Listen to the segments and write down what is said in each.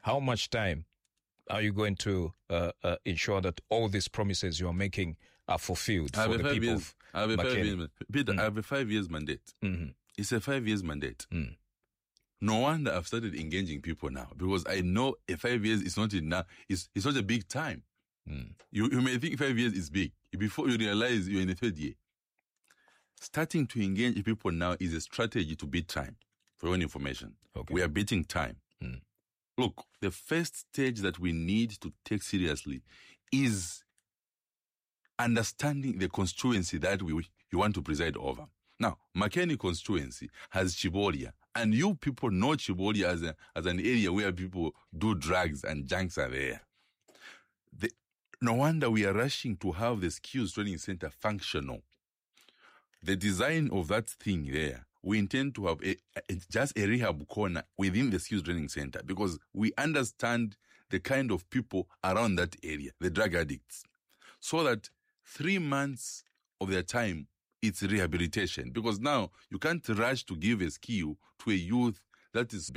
how much time are you going to ensure that all these promises you are making are fulfilled for the people of Makeni? Peter, I have a 5 years mandate. Mm-hmm. It's a 5 years mandate. Mm. No wonder I've started engaging people now, because I know a 5 years is not enough. It's not a big time. Mm. You may think 5 years is big. Before you realize you're in the third year. Starting to engage people now is a strategy to beat time, for your own information. Okay. We are beating time. Mm. Look, the first stage that we need to take seriously is understanding the constituency that you want to preside over. Now, Makeni constituency has Chibolia, and you people know Chibolia as an area where people do drugs and junks are there. No wonder we are rushing to have the skills training center functional. The design of that thing there, we intend to have just a rehab corner within the skills training center, because we understand the kind of people around that area, the drug addicts, so that 3 months of their time, it's rehabilitation. Because now you can't rush to give a skill to a youth that is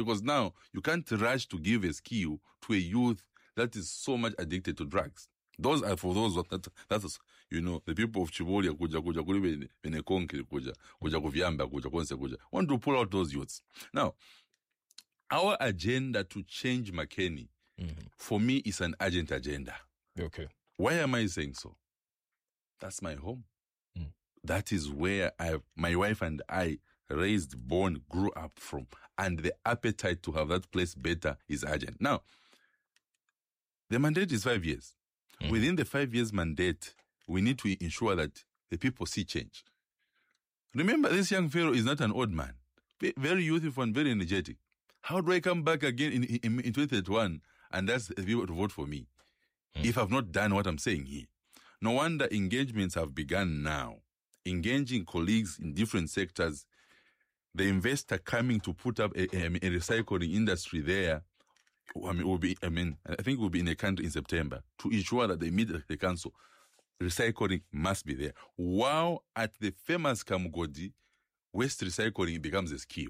so much addicted to drugs. Those are for those that's the people of Chibolia kuja kuli benekonke kuja kuvyamba kuja want to pull out those youths. Now, our agenda to change Makeni, for me, is an urgent agenda. Okay. Why am I saying so? That's my home. Mm. That is where my wife and I raised, born, grew up from, and the appetite to have that place better is urgent. Now, the mandate is 5 years. Within the 5 years mandate, we need to ensure that the people see change. Remember, this young fellow is not an old man. Very youthful and very energetic. How do I come back again in 2031 and ask the people to vote for me if I've not done what I'm saying here? No wonder engagements have begun now. Engaging colleagues in different sectors. The investor coming to put up a recycling industry there. I think we'll be in a country in September to ensure that they meet the council. Recycling must be there. While at the famous Kamugodi, waste recycling becomes a skill.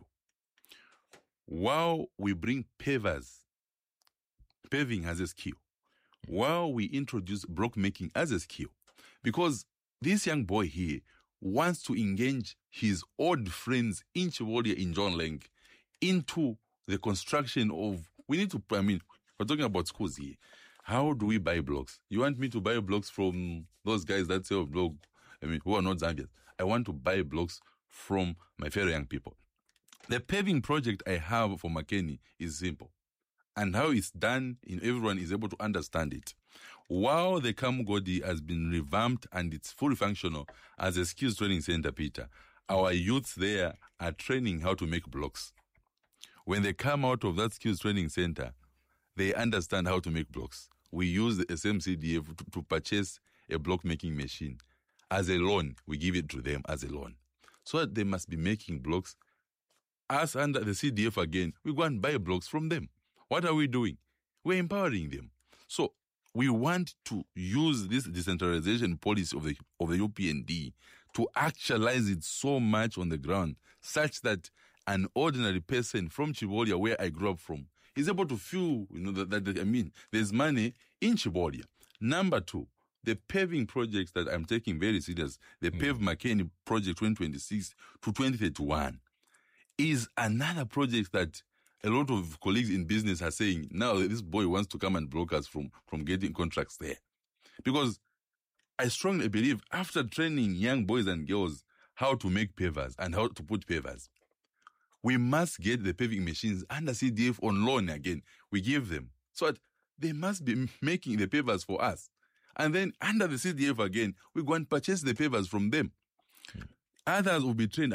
While we bring pavers, paving as a skill. While we introduce block making as a skill. Because this young boy here wants to engage his old friends in Chibolia, in John Leng, into the construction of. We're talking about schools here. How do we buy blocks? You want me to buy blocks from those guys that sell blocks, who are not Zambians? I want to buy blocks from my fellow young people. The paving project I have for Makeni is simple. And how it's done, everyone is able to understand it. While the Kamugodi has been revamped and it's fully functional as a skills training center, Peter, our youths there are training how to make blocks. When they come out of that skills training center, they understand how to make blocks. We use the SMCDF to purchase a block making machine. As a loan, we give it to them as a loan. So that they must be making blocks. Us under the CDF again, we go and buy blocks from them. What are we doing? We're empowering them. So we want to use this decentralization policy of the UPND to actualize it so much on the ground, such that an ordinary person from Chibolia, where I grew up from, is able to feel, there's money in Chibolia. Number two, the paving projects that I'm taking very serious, the Pave Makeni project 2026 to 2031, is another project that a lot of colleagues in business are saying, now this boy wants to come and block us from getting contracts there. Because I strongly believe after training young boys and girls how to make pavers and how to put pavers, we must get the paving machines under CDF on loan again. We give them. So that they must be making the pavers for us. And then under the CDF again, we go and purchase the pavers from them. Others will be trained.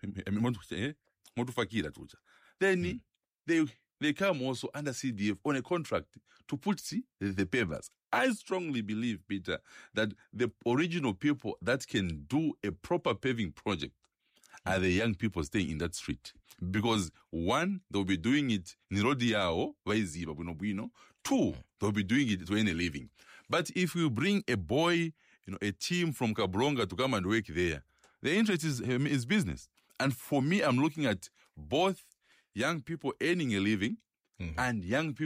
Then they come also under CDF on a contract to put the pavers. I strongly believe, Peter, that the original people that can do a proper paving project are the young people staying in that street. Because one, they'll be doing it in Rodiao, two, they'll be doing it to earn a living. But if you bring a boy, a team from Kabronga to come and work there, the interest is business. And for me, I'm looking at both young people earning a living and young people